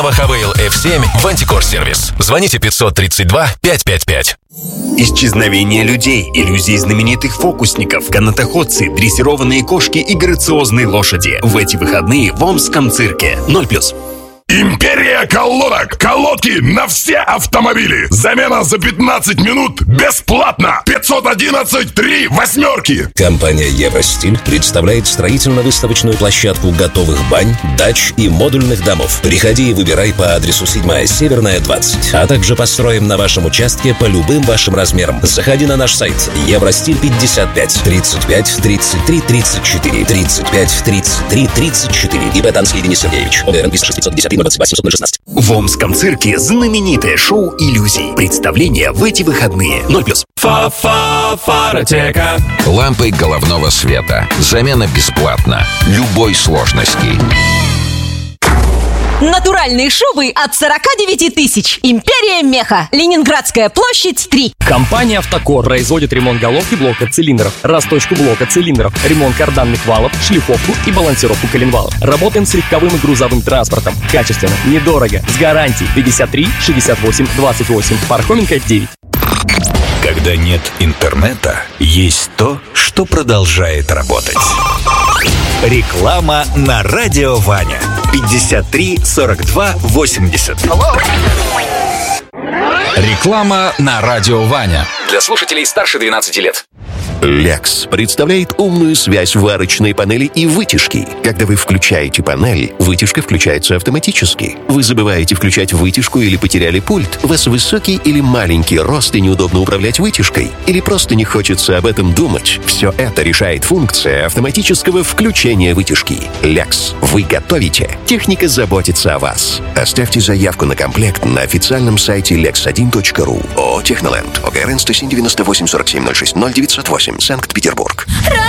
Хавейл F7 в антикор-сервис. Звоните 532-555. Исчезновение людей, иллюзии знаменитых фокусников, канатоходцы, дрессированные кошки и грациозные лошади. В эти выходные в Омском цирке. 0+. Империя колодок. Колодки на все автомобили. Замена за 15 минут бесплатно. 511 3 восьмерки. Компания «Евростиль» представляет строительно-выставочную площадку готовых бань, дач и модульных домов. Приходи и выбирай по адресу 7-я Северная, 20. А также построим на вашем участке по любым вашим размерам. Заходи на наш сайт Евростиль 55 35 33 34 35 33 34. ИП Танский Денис Сергеевич. ОГРН 365 В Омском цирке знаменитое шоу иллюзий. Представление в эти выходные. 0+. Фаротека. Лампы головного света. Замена бесплатна. Любой сложности. Натуральные шубы от 49 тысяч. Империя меха. Ленинградская площадь, 3. Компания «Автокор» производит ремонт головки блока цилиндров, расточку блока цилиндров, ремонт карданных валов, шлифовку и балансировку коленвалов. Работаем с легковым и грузовым транспортом. Качественно, недорого, с гарантией. 53 68 28. Пархоменко 9. Когда нет интернета, есть то, что продолжает работать. Реклама на Радио Ваня. 53 42 80. Реклама на Радио Ваня. Для слушателей старше 12 лет. Lex представляет умную связь варочной панели и вытяжки. Когда вы включаете панель, вытяжка включается автоматически. Вы забываете включать вытяжку или потеряли пульт. У вас высокий или маленький рост и неудобно управлять вытяжкой. Или просто не хочется об этом думать. Все это решает функция автоматического включения вытяжки. Lex. Вы готовите. Техника заботится о вас. Оставьте заявку на комплект на официальном сайте lex1.ru. ООО «Техноленд». ОГРН 107 98 47 06 0908. Санкт-Петербург.